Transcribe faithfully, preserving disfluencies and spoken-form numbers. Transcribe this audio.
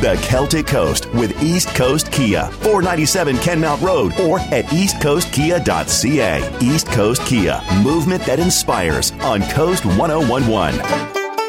The Celtic Coast with East Coast Kia, four ninety-seven Kenmount Road, or at east coast kia dot c a. East Coast Kia, movement that inspires on Coast ten eleven.